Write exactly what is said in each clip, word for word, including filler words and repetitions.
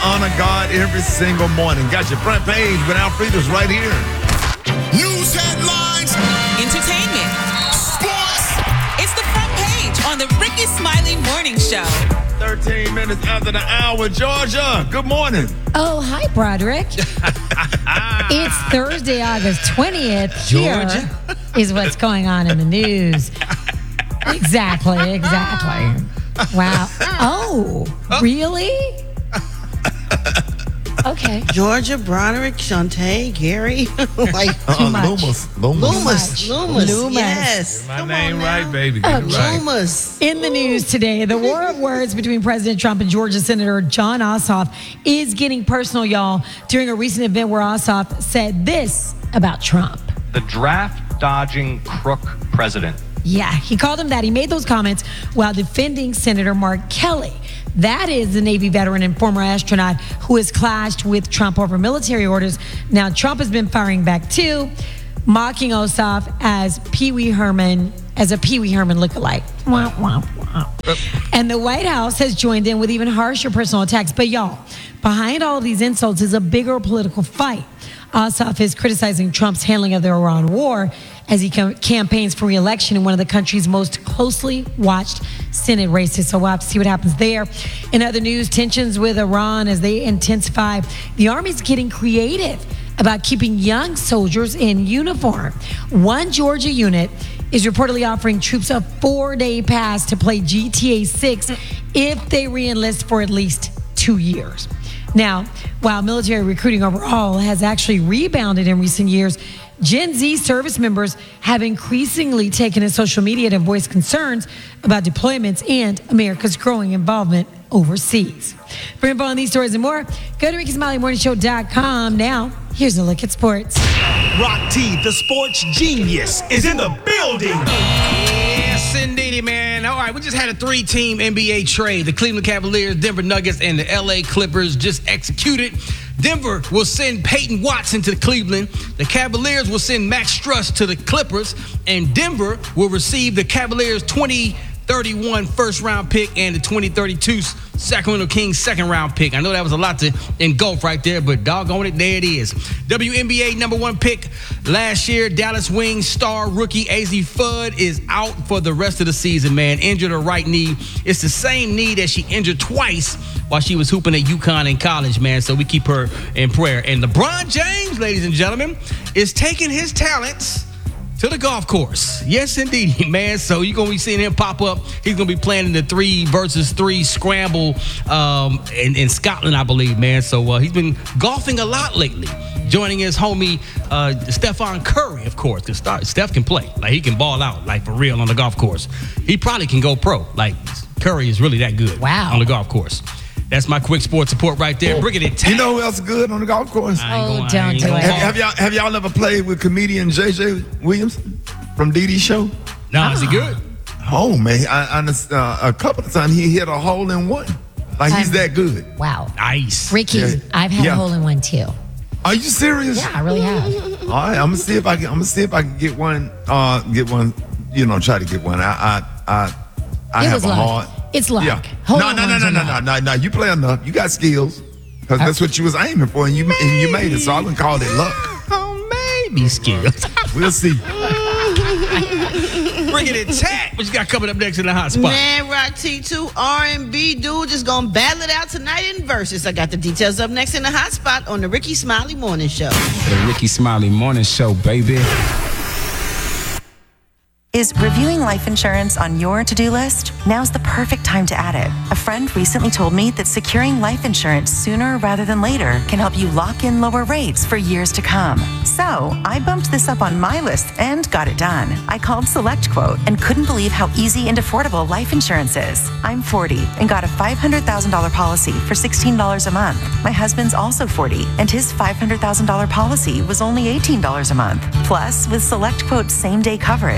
honor God every single morning. Got your front page with Alfreda's right here. News headlines. Entertainment. Sports. It's the front page on the Ricky Smiley Morning Show. thirteen minutes after the hour. Georgia, good morning. Oh, hi, Broderick. It's Thursday, August twentieth. Here Georgia. is what's going on in the news. Exactly, exactly. Wow. Oh, really? Okay. Georgia, Broderick, Shantae, Gary. like Too much. Loomis. Loomis. Loomis. Loomis. Loomis. Yes. My Come name on now. right, baby. Get it right. Loomis. In the news today, the war of words between President Trump and Georgia Senator Jon Ossoff is getting personal, y'all, during a recent event where Ossoff said this about Trump. The draft-dodging crook president. Yeah, he called him that. He made those comments while defending Senator Mark Kelly. That is the Navy veteran and former astronaut who has clashed with Trump over military orders. Now, Trump has been firing back too, mocking Ossoff as Pee Wee Herman, as a Pee Wee Herman lookalike. Wah, wah, wah. And the White House has joined in with even harsher personal attacks. But y'all, behind all of these insults is a bigger political fight. Ossoff is criticizing Trump's handling of the Iran war as he cam- campaigns for re-election in one of the country's most closely watched Senate races. So we'll have to see what happens there. In other news, tensions with Iran as they intensify. The Army's getting creative about keeping young soldiers in uniform. One Georgia unit is reportedly offering troops a four-day pass to play G T A six if they re-enlist for at least two years. Now, while military recruiting overall has actually rebounded in recent years, Gen Z service members have increasingly taken to social media to voice concerns about deployments and America's growing involvement overseas. For info on these stories and more, go to Ricky Smiley Morning Show dot com. Now, here's a look at sports. Rock T, the sports genius, is in the building. Yes, indeedy, man. All right, we just had a three-team N B A trade. The Cleveland Cavaliers, Denver Nuggets, and the L A Clippers just executed. Denver will send Peyton Watson to Cleveland. The Cavaliers will send Max Struss to the Clippers. And Denver will receive the Cavaliers' twenty thirty-one first-round pick and the twenty thirty-two Sacramento Kings second-round pick. I know that was a lot to engulf right there, but doggone it, there it is. W N B A number one pick last year, Dallas Wings star rookie Azzi Fudd is out for the rest of the season, man. Injured her right knee. It's the same knee that she injured twice while she was hooping at UConn in college, man. So we keep her in prayer. And LeBron James, ladies and gentlemen, is taking his talents to the golf course. Yes, indeed, man. So you're going to be seeing him pop up. He's going to be playing in the three versus three scramble um, in, in Scotland, I believe, man. So uh, he's been golfing a lot lately, joining his homie uh, Stephen Curry, of course, because Steph can play. Like, he can ball out, like, for real on the golf course. He probably can go pro. Like, Curry is really that good Wow. on the golf course. That's my quick sports report right there. Bring it in. You know who else is good on the golf course? I ain't Oh, gonna- I don't ain't do gonna it. Have, talk. have y'all have y'all ever played with comedian J J Williams from Dee Dee's show? No, is he good? Oh man, I, I uh, a couple of times he hit a hole in one. Like he's I'm- that good. Wow. Nice. Ricky, Yeah. I've had Yeah. a hole in one too. Are you serious? Yeah, I really have. All right, I'm gonna see if I can. I'm gonna see if I can get one. Uh, get one. You know, try to get one. I I I, I It have was a luck. hard. It's luck. Yeah. Hole No in no no ones no are no luck. no no no. You play enough. You got skills. Cause that's what you was aiming for, and you and you made it. So I wouldn't call it luck. Oh, maybe skills. We'll see. Bring it in, Tat. What you got coming up next in the hot spot? Man, Rock T two R and B dude just gonna battle it out tonight in verses. I got the details up next in the hot spot on the Ricky Smiley Morning Show. The Ricky Smiley Morning Show, baby. Is reviewing life insurance on your to-do list? Now's the perfect time to add it. A friend recently told me that securing life insurance sooner rather than later can help you lock in lower rates for years to come. So I bumped this up on my list and got it done. I called SelectQuote and couldn't believe how easy and affordable life insurance is. I'm forty and got a five hundred thousand dollars policy for sixteen dollars a month. My husband's also forty and his five hundred thousand dollars policy was only eighteen dollars a month. Plus, with SelectQuote's same-day coverage, there was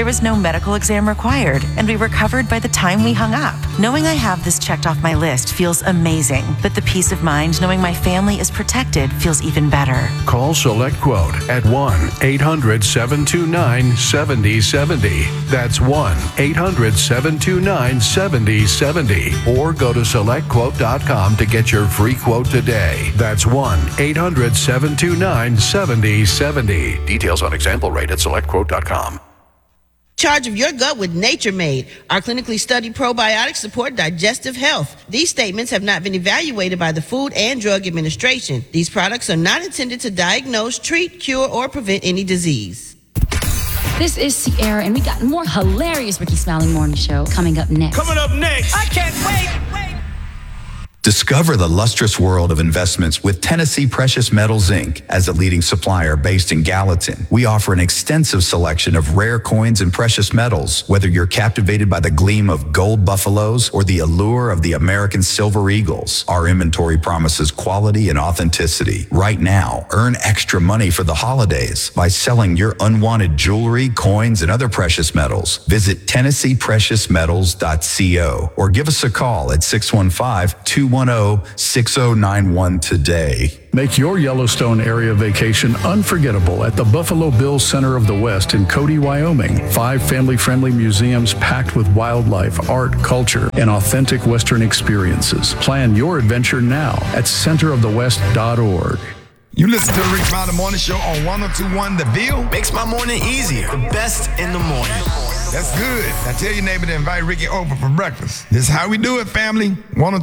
was no medical exam required, and we were covered by the time we hung up. Knowing I have this checked off my list feels amazing, but the peace of mind knowing my family is protected feels even better. Call SelectQuote at one eight hundred seven two nine seven zero seven zero. That's one eight hundred seven two nine seven zero seven zero. Or go to select quote dot com to get your free quote today. That's one eight hundred seven two nine seven zero seven zero. Details on example rate at select quote dot com. Charge of your gut with Nature Made. Our clinically studied probiotics support digestive health. These statements have not been evaluated by the Food and Drug Administration. These products are not intended to diagnose, treat, cure, or prevent any disease. This is Sierra, and we got more hilarious Ricky Smiley Morning Show coming up next. Coming up next. I can't wait. Discover the lustrous world of investments with Tennessee Precious Metals, Incorporated. As a leading supplier based in Gallatin, we offer an extensive selection of rare coins and precious metals. Whether you're captivated by the gleam of gold buffaloes or the allure of the American silver eagles, our inventory promises quality and authenticity. Right now, earn extra money for the holidays by selling your unwanted jewelry, coins, and other precious metals. Visit Tennessee Precious Metals dot co or give us a call at six one five, two one zero, six zero nine one today. Make your Yellowstone area vacation unforgettable at the Buffalo Bills Center of the West in Cody, Wyoming. Five family-friendly museums packed with wildlife, art, culture, and authentic Western experiences. Plan your adventure now at center of the west dot org. You listen to the Rick Smiley Morning Show on one oh two point one The Ville. Makes my morning easier. The best in the morning. That's good. Now tell your neighbor to invite Ricky over for breakfast. This is how we do it, family. one oh